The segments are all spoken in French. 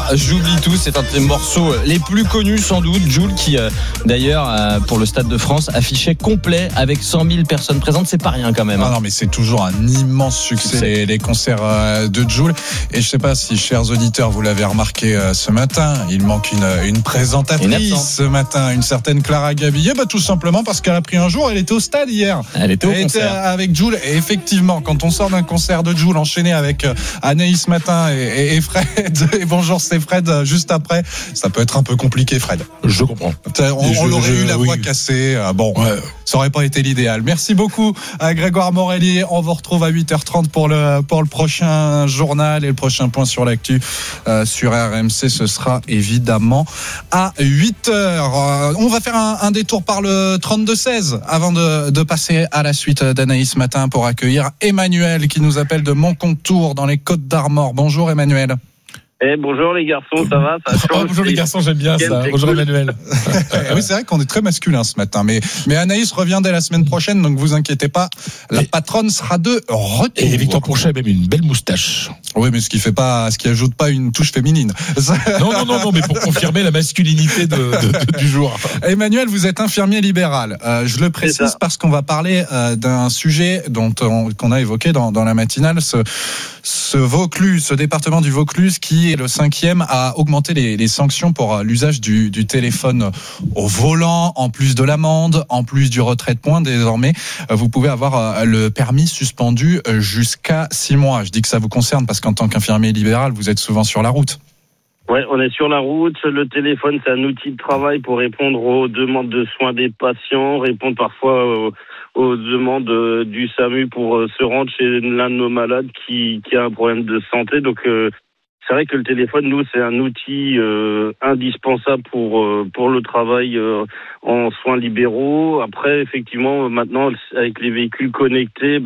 J'oublie tout, c'est un de tes morceaux les plus connus sans doute. Jul qui d'ailleurs pour le Stade de France affichait complet avec 100 000 personnes présentes, c'est pas rien quand même. Ah non mais c'est toujours un immense succès les concerts de Jul. Et je sais pas si chers auditeurs vous l'avez remarqué ce matin, il manque une présentatrice ce matin, une certaine Clara Gabillet, tout simplement parce qu'elle a pris un jour, elle était au stade hier. Elle était au concert avec Jul et effectivement quand on sort d'un concert de Jul enchaîné avec Anaïs Matin et Fred et bonjour c'est Fred juste après, ça peut être un peu compliqué Fred. Je comprends. On aurait eu la voix cassée, ça aurait pas été l'idéal. Merci beaucoup à Grégoire Morelli, on vous retrouve à 8h30 pour le prochain journal et le prochain point sur l'actu sur RMC, ce sera évidemment à 8h. On va faire un détour par le 32-16 avant de passer à la suite d'Anaïs Matin pour accueillir Emmanuel qui nous appelle de Montcontour dans les Côtes-d'Armor. Bonjour Emmanuel. Bonjour les garçons, ça va? Bonjour les garçons, j'aime bien ça. Bonjour Emmanuel. Oui, c'est vrai qu'on est très masculin ce matin, mais Anaïs revient dès la semaine prochaine, donc vous inquiétez pas, la patronne sera de retour. Et Victor Pourchet a même une belle moustache. Oui, mais ce qui ajoute pas une touche féminine. Non, mais pour confirmer la masculinité du jour. Emmanuel, vous êtes infirmier libéral. Je le précise parce qu'on va parler d'un sujet qu'on a évoqué dans la matinale, ce Vaucluse, ce département du Vaucluse qui est le 5e à augmenter les sanctions pour l'usage du téléphone au volant, en plus de l'amende, en plus du retrait de points. Désormais, vous pouvez avoir le permis suspendu jusqu'à 6 mois. Je dis que ça vous concerne parce qu'en tant qu'infirmier libéral, vous êtes souvent sur la route. Ouais, on est sur la route. Le téléphone, c'est un outil de travail pour répondre aux demandes de soins des patients, répondre parfois aux demandes du SAMU pour se rendre chez l'un de nos malades qui a un problème de santé. Donc, c'est vrai que le téléphone, nous, c'est un outil indispensable pour le travail en soins libéraux. Après, effectivement, maintenant, avec les véhicules connectés,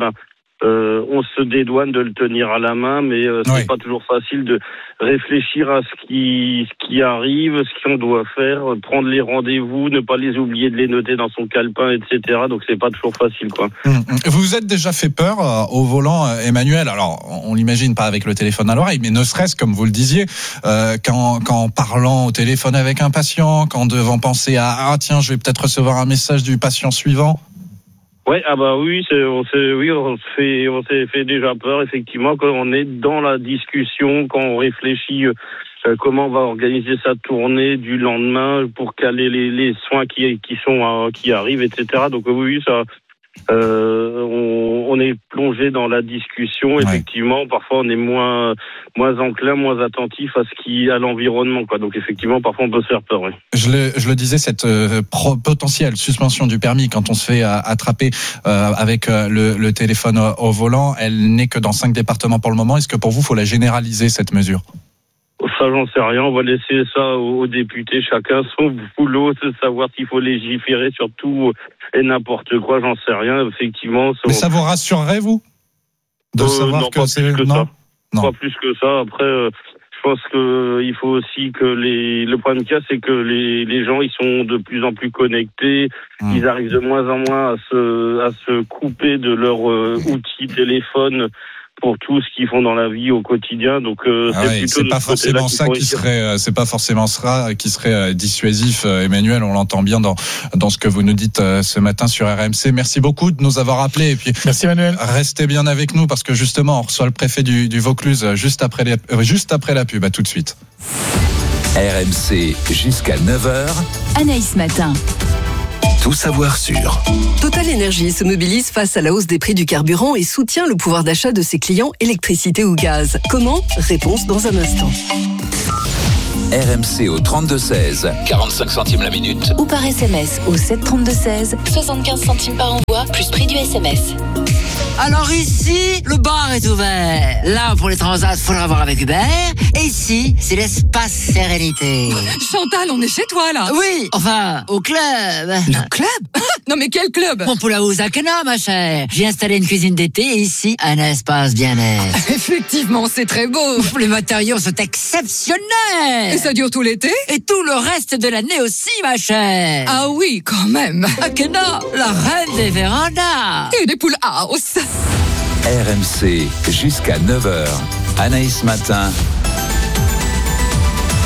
on se dédouane de le tenir à la main, mais c'est pas toujours facile de réfléchir à ce qui arrive, ce qu'on doit faire, prendre les rendez-vous, ne pas les oublier de les noter dans son calepin, etc. Donc c'est pas toujours facile, quoi. Vous vous êtes déjà fait peur au volant, Emmanuel? Alors, on l'imagine pas avec le téléphone à l'oreille, mais ne serait-ce, comme vous le disiez, quand parlant au téléphone avec un patient, quand devant penser à tiens, je vais peut-être recevoir un message du patient suivant. Ouais, oui, on s'est fait déjà peur, effectivement, quand on est dans la discussion, quand on réfléchit comment on va organiser sa tournée du lendemain pour caler les soins qui arrivent, etc. Donc oui, ça, on est plongé dans la discussion. Effectivement, parfois on est moins enclin, moins attentif à l'environnement, quoi. Donc effectivement, parfois on peut se faire peur. Oui. Je le disais, cette potentielle suspension du permis quand on se fait attraper avec le téléphone au volant, elle n'est que dans 5 départements pour le moment. Est-ce que pour vous, faut la généraliser cette mesure? Ça, j'en sais rien. On va laisser ça aux députés. Chacun son boulot, de savoir s'il faut légiférer sur tout et n'importe quoi. J'en sais rien. Effectivement. Mais ça vous rassurerait, vous, de savoir non, que pas c'est plus que non, ça. Non. Pas plus que ça. Après, je pense que il faut aussi que le problème qu'il y a, c'est que les gens, ils sont de plus en plus connectés. Ils arrivent de moins en moins à se couper de leur outil téléphone pour tout ce qu'ils font dans la vie au quotidien. Donc c'est pas forcément ça qui serait dissuasif, Emmanuel. On l'entend bien dans ce que vous nous dites ce matin sur RMC. Merci beaucoup de nous avoir appelés. Et puis merci Emmanuel. Restez bien avec nous parce que justement on reçoit le préfet du Vaucluse juste après la pub. À tout de suite. RMC jusqu'à 9h. Anaïs Matin. Tout savoir sur. Total Énergie se mobilise face à la hausse des prix du carburant et soutient le pouvoir d'achat de ses clients électricité ou gaz. Comment? Réponse dans un instant. RMC au 32-16, 45 centimes la minute. Ou par SMS au 732-16, 75 centimes par envoi, plus prix du SMS. Alors ici, le bar est ouvert. Là, pour les transats, faudra voir avec Hubert. Et ici, c'est l'espace sérénité. Chantal, on est chez toi, là. Oui, enfin, au club. Le club? Non, mais quel club? Mon poule à Ouzakena, ma chère. J'ai installé une cuisine d'été et ici, un espace bien-être. Effectivement, c'est très beau. Les matériaux sont exceptionnels. Et ça dure tout l'été? Et tout le reste de l'année aussi, ma chère. Ah oui, quand même. Akena, la reine des vérandas. Et des poules house. RMC jusqu'à 9h. Anaïs Matin.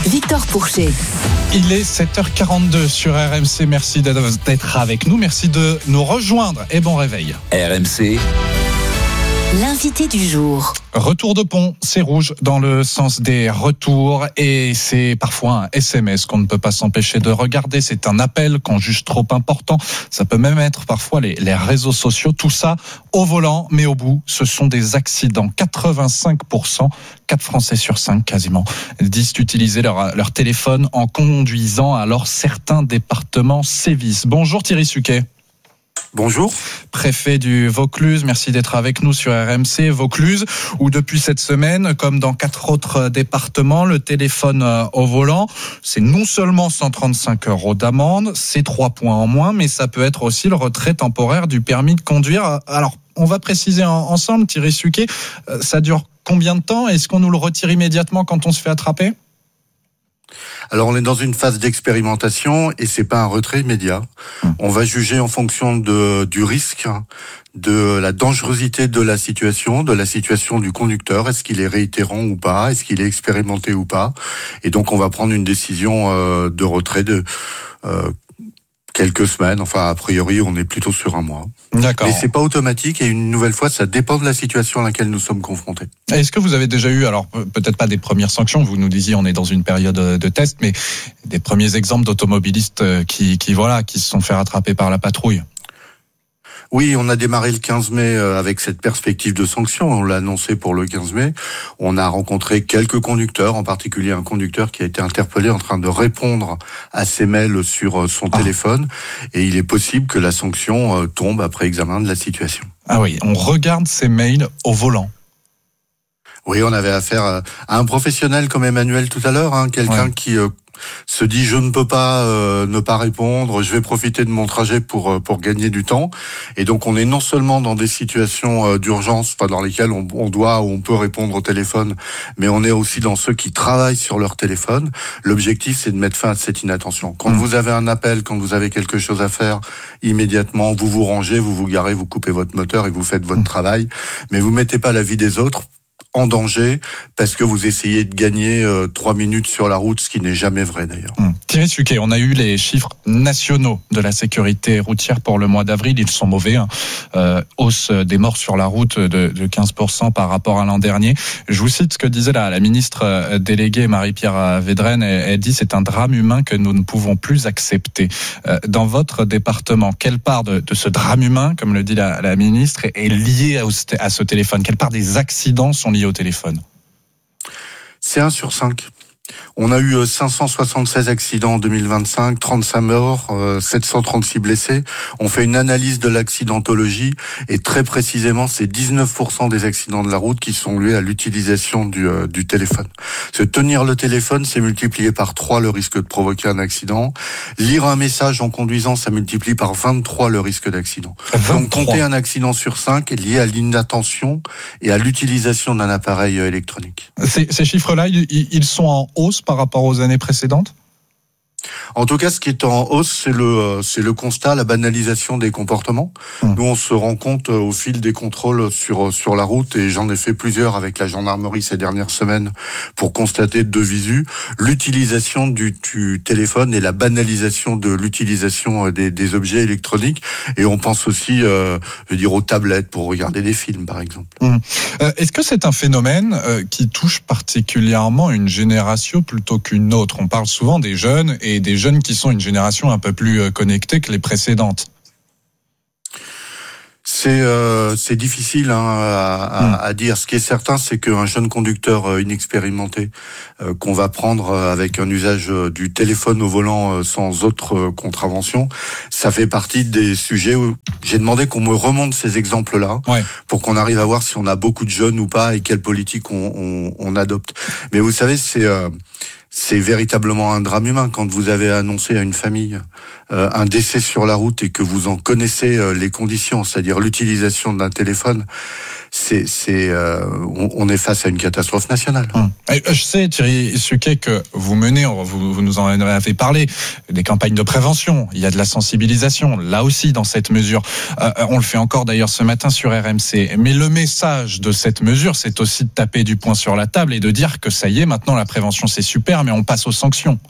Victor Pourchet. Il est 7h42 sur RMC. Merci d'être avec nous. Merci de nous rejoindre et bon réveil. RMC. L'invité du jour. Retour de pont, c'est rouge dans le sens des retours et c'est parfois un SMS qu'on ne peut pas s'empêcher de regarder. C'est un appel qu'on juge trop important. Ça peut même être parfois les réseaux sociaux. Tout ça au volant, mais au bout, ce sont des accidents. 85%, 4 Français sur 5 quasiment, disent utiliser leur téléphone en conduisant. Alors certains départements sévissent. Bonjour Thierry Suquet. Bonjour. Préfet du Vaucluse, merci d'être avec nous sur RMC. Vaucluse, où depuis cette semaine, comme dans 4 autres départements, le téléphone au volant, c'est non seulement 135 € d'amende, c'est 3 points en moins, mais ça peut être aussi le retrait temporaire du permis de conduire. Alors, on va préciser ensemble, Thierry Suquet, ça dure combien de temps ? Est-ce qu'on nous le retire immédiatement quand on se fait attraper ? Alors on est dans une phase d'expérimentation et c'est pas un retrait immédiat. On va juger en fonction du risque, de la dangerosité de la situation du conducteur. Est-ce qu'il est réitérant ou pas ? Est-ce qu'il est expérimenté ou pas ? Et donc on va prendre une décision de retrait de quelques semaines. Enfin, a priori, on est plutôt sur un mois. D'accord. Mais c'est pas automatique et une nouvelle fois, ça dépend de la situation à laquelle nous sommes confrontés. Est-ce que vous avez déjà eu, alors peut-être pas des premières sanctions, vous nous disiez on est dans une période de test, mais des premiers exemples d'automobilistes qui se sont fait rattraper par la patrouille ? Oui, on a démarré le 15 mai avec cette perspective de sanctions. On l'a annoncé pour le 15 mai. On a rencontré quelques conducteurs, en particulier un conducteur qui a été interpellé en train de répondre à ses mails sur son téléphone. Et il est possible que la sanction tombe après examen de la situation. Ah oui, on regarde ses mails au volant. Oui, on avait affaire à un professionnel comme Emmanuel tout à l'heure, quelqu'un qui se dit je ne peux pas ne pas répondre, je vais profiter de mon trajet pour gagner du temps. Et donc on est non seulement dans des situations d'urgence, dans lesquelles on doit ou on peut répondre au téléphone, mais on est aussi dans ceux qui travaillent sur leur téléphone. L'objectif, c'est de mettre fin à cette inattention. Quand vous avez un appel, quand vous avez quelque chose à faire, immédiatement vous vous rangez, vous vous garez, vous coupez votre moteur et vous faites votre travail. Mais vous mettez pas la vie des autres en danger parce que vous essayez de gagner 3 minutes sur la route, ce qui n'est jamais vrai d'ailleurs. Thierry Suquet, on a eu les chiffres nationaux de la sécurité routière pour le mois d'avril, ils sont mauvais, hausse des morts sur la route de 15% par rapport à l'an dernier. Je vous cite ce que disait la ministre déléguée Marie-Pierre Védrenne, elle dit c'est un drame humain que nous ne pouvons plus accepter. Dans votre département, quelle part de ce drame humain, comme le dit la ministre, est liée à ce téléphone ? Quelle part des accidents sont liés au téléphone ? C'est 1 sur 5. On a eu 576 accidents en 2025, 35 morts, 736 blessés. On fait une analyse de l'accidentologie et très précisément, c'est 19% des accidents de la route qui sont liés à l'utilisation du téléphone. Se tenir le téléphone, c'est multiplié par 3 le risque de provoquer un accident. Lire un message en conduisant, ça multiplie par 23 le risque d'accident. 23. Donc compter un accident sur 5 est lié à l'inattention et à l'utilisation d'un appareil électronique. Ces chiffres-là, ils sont en hausse par rapport aux années précédentes ? En tout cas, ce qui est en hausse, c'est le constat, la banalisation des comportements. Nous, on se rend compte au fil des contrôles sur la route, et j'en ai fait plusieurs avec la gendarmerie ces dernières semaines pour constater de visu l'utilisation du téléphone et la banalisation de l'utilisation des objets électroniques. Et on pense aussi, aux tablettes pour regarder des films, par exemple. Est-ce que c'est un phénomène qui touche particulièrement une génération plutôt qu'une autre ? On parle souvent des jeunes et des jeunes qui sont une génération un peu plus connectée que les précédentes. C'est difficile à dire. Ce qui est certain, c'est qu'un jeune conducteur inexpérimenté qu'on va prendre avec un usage du téléphone au volant sans autre contravention, ça fait partie des sujets où j'ai demandé qu'on me remonte ces exemples-là pour qu'on arrive à voir si on a beaucoup de jeunes ou pas et quelle politique on adopte. Mais vous savez, c'est véritablement un drame humain quand vous avez annoncé à une famille un décès sur la route et que vous en connaissez les conditions, c'est-à-dire l'utilisation d'un téléphone. On est face à une catastrophe nationale. Je sais, Thierry Suquet, que vous menez, vous nous en avez parlé, des campagnes de prévention. Il y a de la sensibilisation, là aussi, dans cette mesure. On le fait encore d'ailleurs ce matin sur RMC. Mais le message de cette mesure, c'est aussi de taper du poing sur la table et de dire que ça y est, maintenant la prévention c'est super, mais on passe aux sanctions.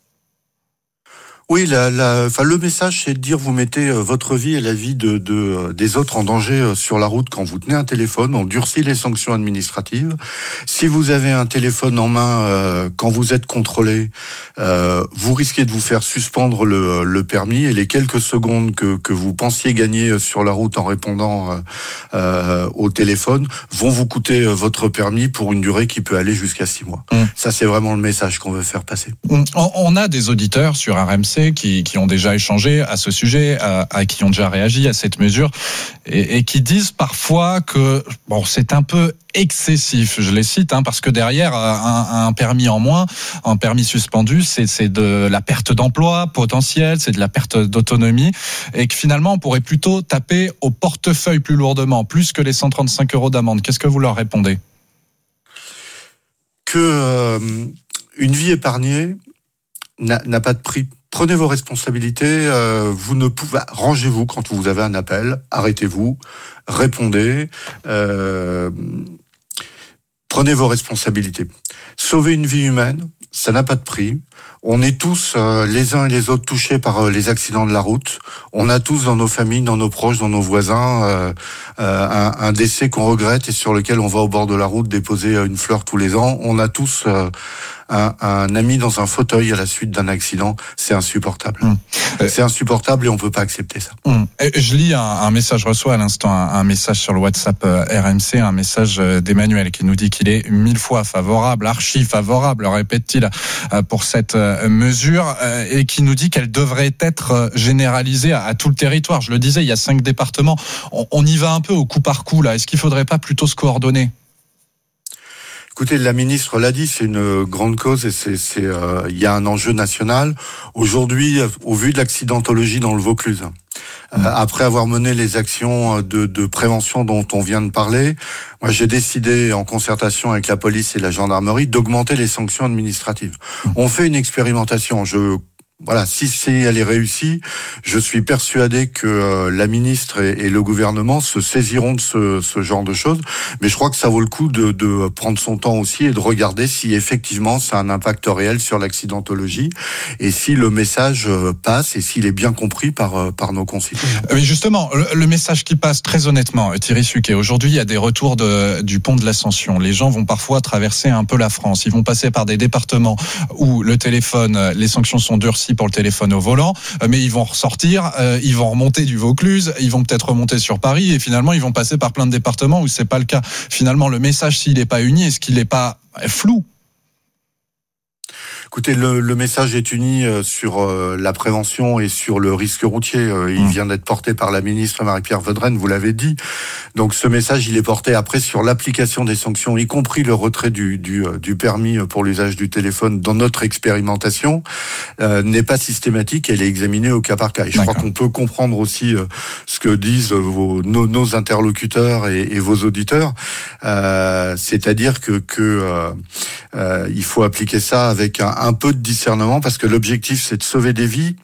Oui, le message, c'est de dire vous mettez votre vie et la vie des autres en danger sur la route quand vous tenez un téléphone. On durcit les sanctions administratives. Si vous avez un téléphone en main quand vous êtes contrôlé, vous risquez de vous faire suspendre le permis, et les quelques secondes que vous pensiez gagner sur la route en répondant au téléphone vont vous coûter votre permis pour une durée qui peut aller jusqu'à 6 mois. Ça, c'est vraiment le message qu'on veut faire passer. On a des auditeurs sur RMC qui ont déjà échangé à ce sujet, qui ont déjà réagi à cette mesure, et qui disent parfois que c'est un peu excessif. Je les cite, parce que derrière un permis en moins, un permis suspendu, c'est de la perte d'emploi potentielle, c'est de la perte d'autonomie, et que finalement on pourrait plutôt taper au portefeuille plus lourdement, plus que les 135 € d'amende. Qu'est-ce que vous leur répondez ? Que une vie épargnée n'a pas de prix. Prenez vos responsabilités, rangez-vous quand vous avez un appel, arrêtez-vous, répondez, prenez vos responsabilités. Sauver une vie humaine, ça n'a pas de prix. On est tous, les uns et les autres, touchés par les accidents de la route. On a tous dans nos familles, dans nos proches, dans nos voisins, un décès qu'on regrette et sur lequel on va au bord de la route déposer une fleur tous les ans. On a tous un ami dans un fauteuil à la suite d'un accident. C'est insupportable. C'est insupportable et on peut pas accepter ça. Je lis un message, je reçois à l'instant un message sur le WhatsApp RMC, un message d'Emmanuel qui nous dit qu'il est 1000 fois favorable, archi favorable, répète-t-il, pour cette mesure, et qui nous dit qu'elle devrait être généralisée à tout le territoire. Je le disais, il y a 5 départements. On y va un peu au coup par coup là. Est-ce qu'il faudrait pas plutôt se coordonner ? Écoutez, la ministre l'a dit, c'est une grande cause et il y a un enjeu national. Aujourd'hui, au vu de l'accidentologie dans le Vaucluse, après avoir mené les actions de prévention dont on vient de parler, moi j'ai décidé, en concertation avec la police et la gendarmerie, d'augmenter les sanctions administratives. On fait une expérimentation. Si elle est réussie, je suis persuadé que la ministre et le gouvernement se saisiront de ce genre de choses. Mais je crois que ça vaut le coup de prendre son temps aussi et de regarder si effectivement ça a un impact réel sur l'accidentologie et si le message passe et s'il est bien compris par nos concitoyens. Mais justement, le message qui passe très honnêtement, Thierry Suquet, aujourd'hui il y a des retours du pont de l'Ascension. Les gens vont parfois traverser un peu la France. Ils vont passer par des départements où le téléphone, les sanctions sont durcies pour le téléphone au volant, mais ils vont ressortir, ils vont remonter du Vaucluse, ils vont peut-être remonter sur Paris, et finalement ils vont passer par plein de départements où c'est pas le cas. Finalement, le message, s'il n'est pas uni, est-ce qu'il n'est pas flou ? Écoutez, le message est uni sur la prévention et sur le risque routier. Il vient d'être porté par la ministre Marie-Pierre Vaudrenne, vous l'avez dit. Donc ce message, il est porté après sur l'application des sanctions, y compris le retrait du permis pour l'usage du téléphone dans notre expérimentation, n'est pas systématique, elle est examinée au cas par cas. Et je crois qu'on peut comprendre aussi ce que disent nos interlocuteurs et vos auditeurs, c'est-à-dire que il faut appliquer ça avec un peu de discernement, parce que l'objectif c'est de sauver des vies.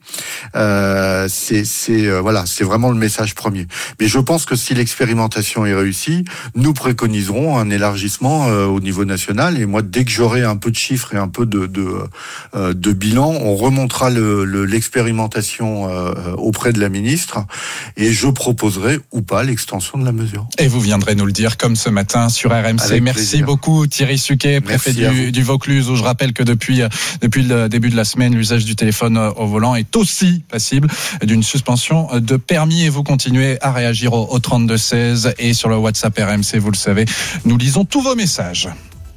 C'est vraiment le message premier. Mais je pense que si l'expérimentation est réussie, nous préconiserons un élargissement au niveau national. Et moi, dès que j'aurai un peu de chiffres et un peu de bilan, on remontera l'expérimentation auprès de la ministre et je proposerai ou pas l'extension de la mesure. Et vous viendrez nous le dire comme ce matin sur RMC. Avec Merci plaisir. Beaucoup Thierry Suquet, préfet du Vaucluse, où je rappelle que depuis le début de la semaine, l'usage du téléphone au volant est aussi passible d'une suspension de permis. Et vous continuez à réagir au 32-16 et sur le WhatsApp RMC, vous le savez, nous lisons tous vos messages.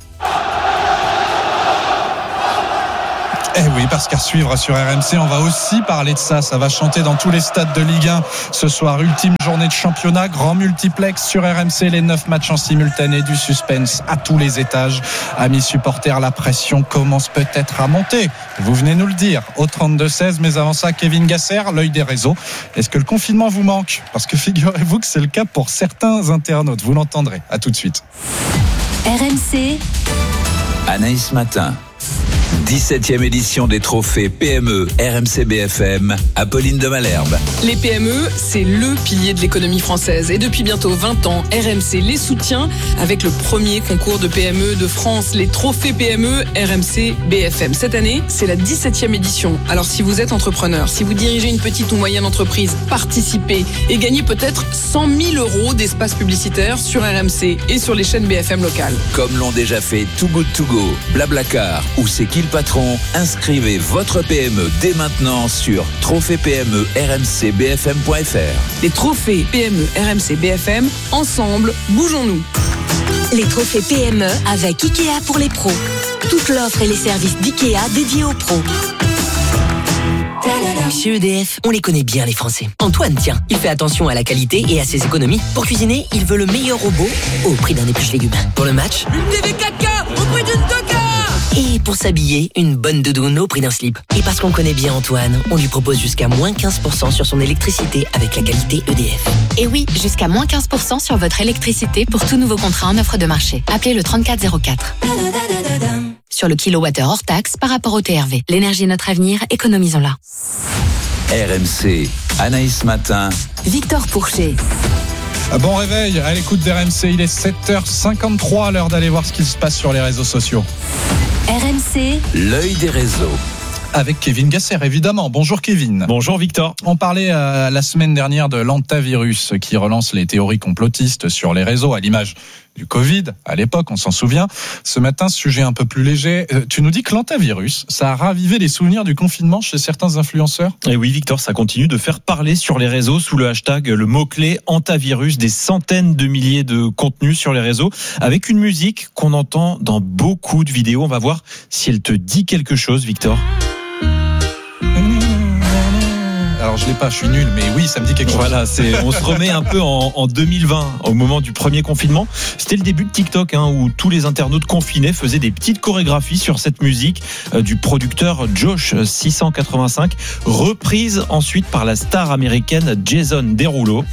Eh oui, parce qu'à suivre sur RMC, on va aussi parler de ça. Ça va chanter dans tous les stades de Ligue 1 ce soir. Ultime journée de championnat, grand multiplex sur RMC. Les 9 matchs en simultané, du suspense à tous les étages. Amis supporters, la pression commence peut-être à monter. Vous venez nous le dire au 32-16. Mais avant ça, Kevin Gasser, l'œil des réseaux. Est-ce que le confinement vous manque ? Parce que figurez-vous que c'est le cas pour certains internautes. Vous l'entendrez. À tout de suite. RMC. Anaïs Matin. 17e édition des trophées PME RMC BFM, Apolline de Malherbe. Les PME, c'est le pilier de l'économie française. Et depuis bientôt 20 ans, RMC les soutient avec le premier concours de PME de France, les trophées PME RMC BFM. Cette année, c'est la 17e édition. Alors si vous êtes entrepreneur, si vous dirigez une petite ou moyenne entreprise, participez et gagnez peut-être 100 000 € d'espace publicitaire sur RMC et sur les chaînes BFM locales. Comme l'ont déjà fait Too Good To Go, Blablacar ou C'est qui le patron, inscrivez votre PME dès maintenant sur trophées-PME-RMC-BFM.fr. Les trophées PME RMC BFM, ensemble, bougeons-nous. Les trophées PME avec Ikea pour les pros. Toute l'offre et les services d'Ikea dédiés aux pros. Chez EDF, on les connaît bien les Français. Antoine, tiens, il fait attention à la qualité et à ses économies. Pour cuisiner, il veut le meilleur robot au prix d'un épluche légumes. Pour le match, une TV 4K au prix d'une 2K. Et pour s'habiller, une bonne doudoune au prix d'un slip. Et parce qu'on connaît bien Antoine, on lui propose jusqu'à moins 15% sur son électricité avec la qualité EDF. Et oui, jusqu'à moins 15% sur votre électricité pour tout nouveau contrat en offre de marché. Appelez le 3404. Sur le kilowattheure hors taxe par rapport au TRV. L'énergie est notre avenir, économisons-la. RMC, Anaïs Matin. Victor Pourchet. Bon réveil à l'écoute d'RMC, il est 7h53 à l'heure d'aller voir ce qui se passe sur les réseaux sociaux. RMC, L'œil des réseaux. Avec Kevin Gasser, évidemment. Bonjour Kevin. Bonjour Victor. On parlait la semaine dernière de l'antavirus qui relance les théories complotistes sur les réseaux à l'image du Covid. À l'époque, on s'en souvient. Ce matin, sujet un peu plus léger. Tu nous dis que l'antavirus, ça a ravivé les souvenirs du confinement chez certains influenceurs ? Et oui Victor, ça continue de faire parler sur les réseaux sous le hashtag, le mot-clé antavirus, des centaines de milliers de contenus sur les réseaux avec une musique qu'on entend dans beaucoup de vidéos. On va voir si elle te dit quelque chose, Victor. Alors je l'ai pas, je suis nul, mais oui, ça me dit quelque chose. Voilà, on se remet un peu en 2020, au moment du premier confinement. C'était le début de TikTok, où tous les internautes confinés faisaient des petites chorégraphies sur cette musique du producteur Josh 685, reprise ensuite par la star américaine Jason Derulo,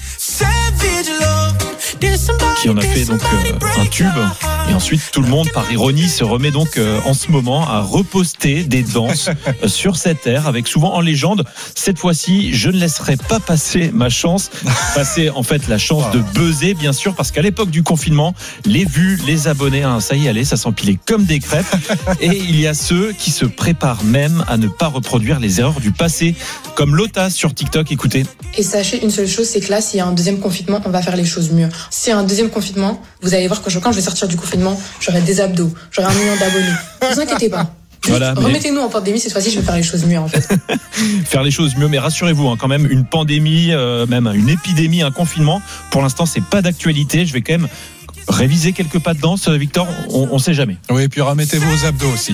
qui en a fait donc un tube. Et ensuite, tout le monde, par ironie, se remet donc en ce moment à reposter des danses sur cette air, avec souvent en légende, cette fois-ci, je ne laisserai pas passer ma chance. Passer, en fait, la chance de buzzer, bien sûr, parce qu'à l'époque du confinement, les vues, les abonnés, ça y allait, ça s'empilait comme des crêpes. Et il y a ceux qui se préparent même à ne pas reproduire les erreurs du passé, comme Lota sur TikTok, écoutez. Et sachez une seule chose, c'est que là, s'il y a un deuxième confinement, on va faire les choses mieux. S'il y a un deuxième confinement, vous allez voir que quand je vais sortir du confinement, j'aurai des abdos, j'aurai 1 million d'abonnés. Ne vous inquiétez pas. Voilà, remettez-nous en pandémie, cette fois-ci, je vais faire les choses mieux, en fait. Faire les choses mieux, mais rassurez-vous, quand même, une pandémie, même une épidémie, un confinement, pour l'instant, c'est pas d'actualité. Je vais quand même réviser quelques pas de danse, Victor, on sait jamais. Oui, et puis remettez-vous aux abdos aussi.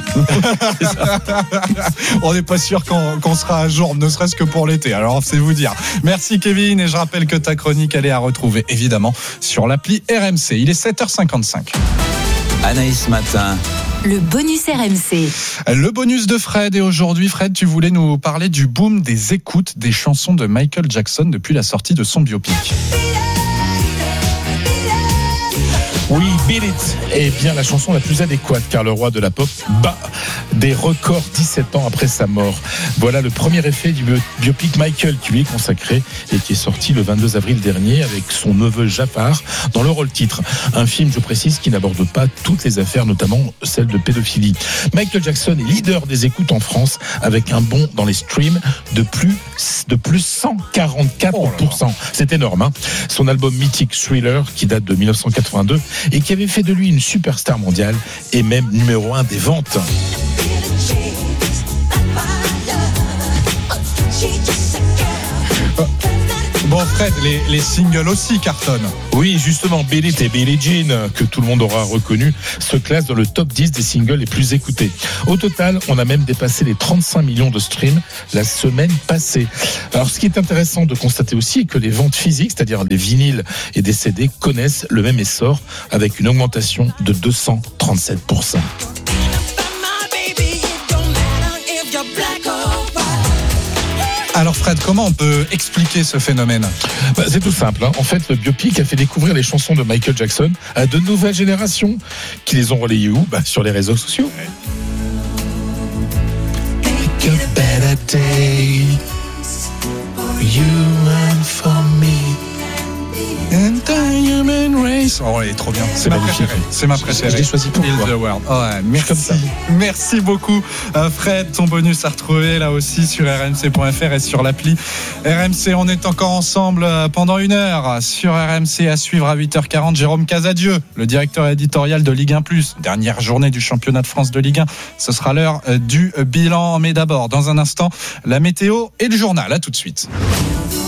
On n'est pas sûr qu'on sera à jour, ne serait-ce que pour l'été, alors c'est vous dire. Merci Kevin, et je rappelle que ta chronique, elle est à retrouver évidemment sur l'appli RMC. Il est 7h55. Anaïs Matin. le bonus RMC. Le bonus de Fred. Et aujourd'hui, Fred, tu voulais nous parler du boom des écoutes des chansons de Michael Jackson depuis la sortie de son biopic. Oui, Beat It est bien la chanson la plus adéquate car le roi de la pop bat des records 17 ans après sa mort. Voilà le premier effet du biopic Michael qui lui est consacré et qui est sorti le 22 avril dernier avec son neveu Jafar dans le rôle titre. Un film, je précise, qui n'aborde pas toutes les affaires, notamment celle de pédophilie. Michael Jackson est leader des écoutes en France avec un bond dans les streams de plus 144%. C'est énorme, hein. Son album mythique Thriller, qui date de 1982 et qui avait fait de lui une superstar mondiale et même numéro 1 des ventes. Bon Fred, les singles aussi cartonnent. Oui, justement, Billie It et Billie Jean, que tout le monde aura reconnu, se classent dans le top 10 des singles les plus écoutés. Au total, on a même dépassé les 35 millions de streams la semaine passée. Alors, ce qui est intéressant de constater aussi est que les ventes physiques, c'est-à-dire des vinyles et des CD, connaissent le même essor avec une augmentation de 237%. Alors Fred, comment on peut expliquer ce phénomène ? C'est tout simple, hein. En fait, le biopic a fait découvrir les chansons de Michael Jackson à de nouvelles générations qui les ont relayées où ? Sur les réseaux sociaux. make a better day for you and for me. And the human race. Oh, elle est trop bien. C'est ma préférée. C'est ma préférée. Je l'ai choisi pour Build the World. Oh, ouais, merci. Comme ça. Merci beaucoup, Fred. Ton bonus à retrouver là aussi sur rmc.fr et sur l'appli RMC. On est encore ensemble pendant 1 heure sur RMC, à suivre à 8h40. Jérôme Casadieu, le directeur éditorial de Ligue 1+. Dernière journée du championnat de France de Ligue 1. Ce sera l'heure du bilan. Mais d'abord, dans un instant, la météo et le journal. À tout de suite.